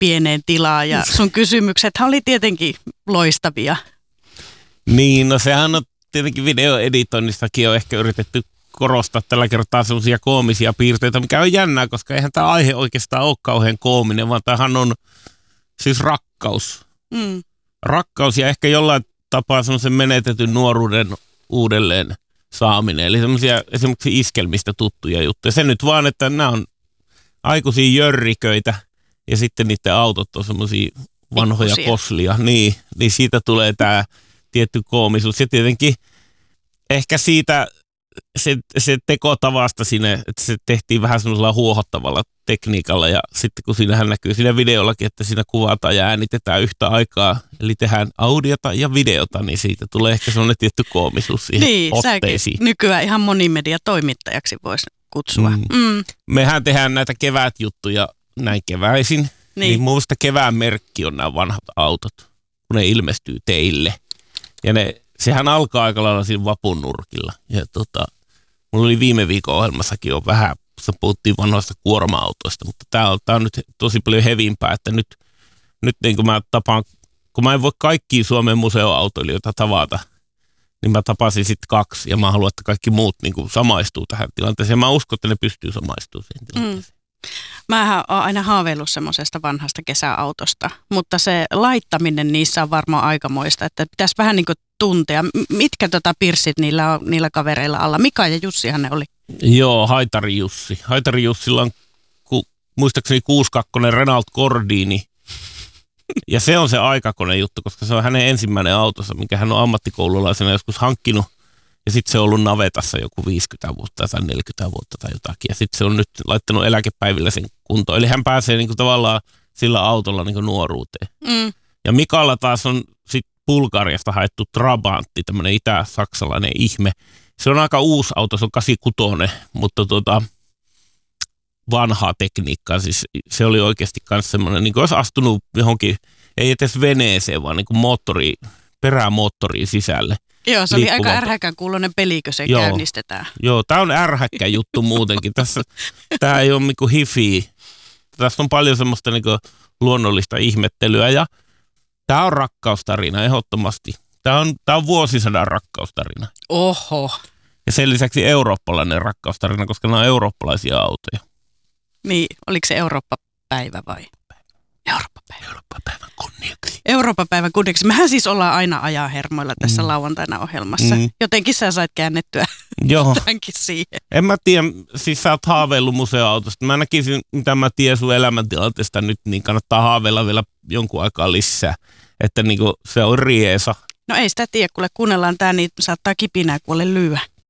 pieneen tilaan ja sun kysymyksethän oli tietenkin loistavia. Niin, no sehän on tietenkin videoeditoinnissakin on ehkä yritetty korostaa tällä kertaa sellaisia koomisia piirteitä, mikä on jännää, koska eihän tämä aihe oikeastaan ole kauhean koominen, vaan tämähän on siis rakkaus. Rakkaus ja ehkä jollain tapaa semmoisen menetetyn nuoruuden uudelleen saaminen. Eli semmoisia esimerkiksi iskelmistä tuttuja juttuja. Se nyt vaan, että nämä on aikuisia jörriköitä ja sitten niiden autot on semmoisia vanhoja koslia. Niin siitä tulee tämä tietty koomisuus. Ja tietenkin ehkä siitä se tekotavasta siinä, että se tehtiin vähän semmoisella huohottavalla tekniikalla ja sitten kun siinähän näkyy siinä videollakin, että siinä kuvataan ja äänitetään yhtä aikaa, eli tehdään audiota ja videota, niin siitä tulee ehkä semmoinen tietty koomisuus siihen otteisiin. Säkin nykyään ihan monimediatoimittajaksi voisi kutsua. Mehän tehdään näitä kevätjuttuja näin keväisin, niin muun muassa kevään merkki on nämä vanhat autot, kun ne ilmestyy teille. Ja sehän alkaa aika lailla siinä vapun nurkilla. Ja mulla oli viime viikon ohjelmassakin jo vähän, puhuttiin vanhoista kuorma-autoista, mutta tää on nyt tosi paljon hevimpää, että nyt niin kuin mä tapaan, kun mä en voi kaikkia Suomen museoautoilijoita tavata, niin mä tapasin sitten 2 ja mä haluan, että kaikki muut niin kuin samaistuu tähän tilanteeseen. Mä uskon, että ne pystyy samaistumaan siihen tilanteeseen. Mähän olen aina haaveillut semmoisesta vanhasta kesäautosta, mutta se laittaminen niissä on varmaan aikamoista, että pitäisi vähän niin kuin tuntea, mitkä pirssit niillä kavereilla alla. Mika ja Jussihan ne oli. Joo, Haitari Jussi. Haitari Jussilla on muistaakseni 62 Renault Gordini. Ja se on se aikakone juttu, koska se on hänen ensimmäinen autonsa, minkä hän on ammattikoululaisena joskus hankkinut. Ja sitten se on ollut navetassa joku 50 vuotta tai 40 vuotta tai jotakin. Ja sitten se on nyt laittanut eläkepäivillä sen kuntoon. Eli hän pääsee niinku tavallaan sillä autolla niinku nuoruuteen. Ja Mikalla taas on sitten Bulgariasta haettu Trabantti, tämmöinen itä-saksalainen ihme. Se on aika uusi auto, se on 86, mutta vanhaa tekniikkaa. Siis se oli oikeasti myös semmoinen, niin kuin olisi astunut johonkin, ei edes veneeseen, vaan niin kuin perämoottoriin sisälle. Joo, se oli aika ärhäkän kuuloinen peli, kun se käynnistetään. Joo, tämä on ärhäkkä juttu muutenkin. Tämä ei ole niinku hifi. Tässä on paljon semmoista niinku luonnollista ihmettelyä ja tämä on rakkaustarina ehdottomasti. Tämä on vuosisadan rakkaustarina. Oho. Ja sen lisäksi eurooppalainen rakkaustarina, koska nämä on eurooppalaisia autoja. Niin, oliko se Eurooppa-päivä vai? Eurooppa-päivän kunniaksi. Eurooppa-päivän kunniaksi. Mehän siis ollaan aina ajaa hermoilla tässä lauantaina ohjelmassa. Jotenkin sä sait käännettyä tämänkin siihen. En mä tiedä, siis sä oot haaveillut museoautosta. Mä näkisin, mitä mä tiedän sun elämäntilanteesta nyt, niin kannattaa haaveilla vielä jonkun aikaa lisää. Että niinku se on riesa. No ei sitä tiedä, kuunnellaan tää, niin saattaa kipinää kuolle lyödä.